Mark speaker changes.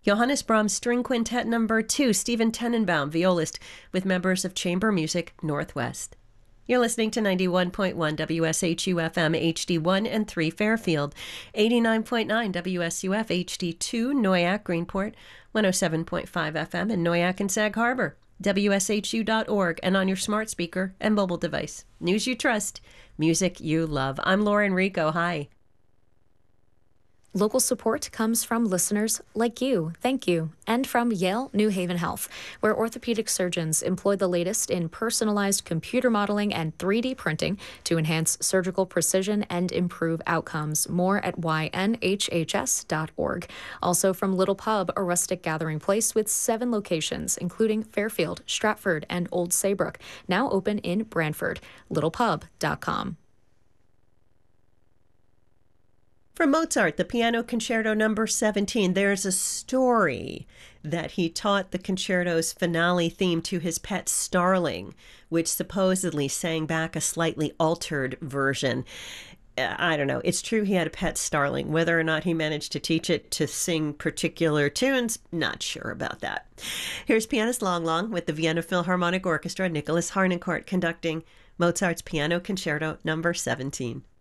Speaker 1: Johannes Brahms String Quintet Number 2, Stephen Tenenbaum, violist, with members of Chamber Music Northwest. You're listening to 91.1 WSHU FM HD1 and 3 Fairfield, 89.9 WSUF HD2 Noyak Greenport, 107.5 FM in Noyak and Sag Harbor, WSHU.org, and on your smart speaker and mobile device. News you trust, music you love. I'm Laura Enrico. Hi.
Speaker 2: Local support comes from listeners like you. Thank you. And from Yale New Haven Health, where orthopedic surgeons employ the latest in personalized computer modeling and 3D printing to enhance surgical precision and improve outcomes. More at ynhhs.org. Also from Little Pub, a rustic gathering place with 7 locations, including Fairfield, Stratford, and Old Saybrook, now open in Brantford. littlepub.com.
Speaker 1: From Mozart, the Piano Concerto Number 17, there's a story that he taught the concerto's finale theme to his pet starling, which supposedly sang back a slightly altered version. I don't know. It's true he had a pet starling. Whether or not he managed to teach it to sing particular tunes, not sure about that. Here's pianist Long Long with the Vienna Philharmonic Orchestra, Nicholas Harnoncourt conducting Mozart's Piano Concerto Number 17.